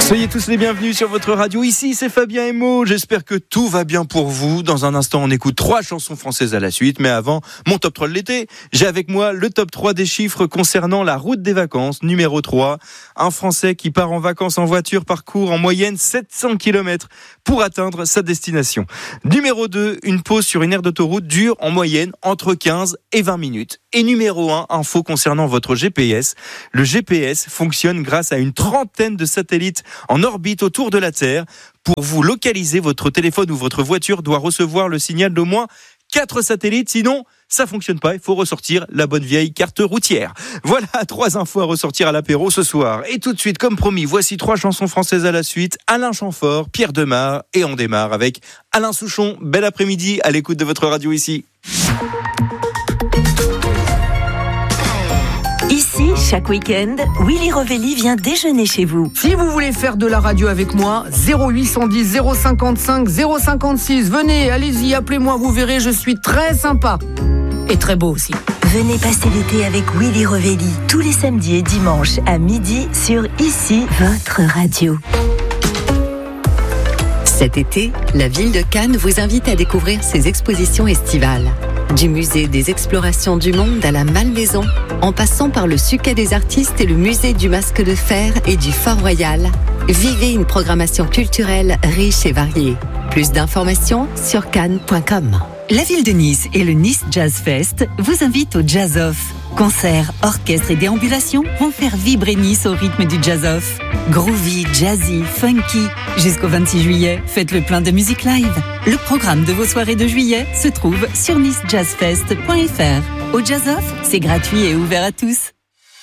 Soyez tous les bienvenus sur votre radio. Ici, c'est Fabien et Mo. J'espère que tout va bien pour vous. Dans un instant, on écoute 3 chansons françaises à la suite. Mais avant, mon top 3 de l'été. J'ai avec moi le top 3 des chiffres concernant la route des vacances. Numéro 3. Un Français qui part en vacances en voiture parcourt en moyenne 700 km pour atteindre sa destination. Numéro 2. Une pause sur une aire d'autoroute dure en moyenne entre 15 et 20 minutes. Et numéro 1, info concernant votre GPS. Le GPS fonctionne grâce à une trentaine de satellites en orbite autour de la Terre. Pour vous localiser, votre téléphone ou votre voiture doit recevoir le signal d'au moins 4 satellites, sinon ça fonctionne pas, il faut ressortir la bonne vieille carte routière. Voilà 3 infos à ressortir à l'apéro ce soir. Et tout de suite, comme promis, voici 3 chansons françaises à la suite. Alain Chamfort, Pierre Demar, et on démarre avec Alain Souchon. Bel après-midi à l'écoute de votre radio ici. Ici, chaque week-end, Willy Rovelli vient déjeuner chez vous. Si vous voulez faire de la radio avec moi, 0810 055 056. Venez, allez-y, appelez-moi, vous verrez, je suis très sympa. Et très beau aussi. Venez passer l'été avec Willy Rovelli, tous les samedis et dimanches à midi sur Ici, votre radio. Cet été, la ville de Cannes vous invite à découvrir ses expositions estivales. Du musée des explorations du monde à la Malmaison, en passant par le Suquet des artistes et le musée du masque de fer et du Fort Royal, vivez une programmation culturelle riche et variée. Plus d'informations sur cannes.com. La ville de Nice et le Nice Jazz Fest vous invitent au Jazz Off. Concerts, orchestres et déambulations vont faire vibrer Nice au rythme du Jazz Off. Groovy, jazzy, funky. Jusqu'au 26 juillet, faites le plein de musique live. Le programme de vos soirées de juillet se trouve sur nicejazzfest.fr. Au Jazz Off, c'est gratuit et ouvert à tous.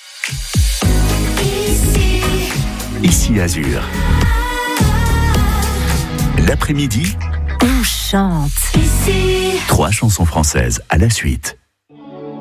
Ici Azur. L'après-midi, On chante. 3 chansons françaises à la suite.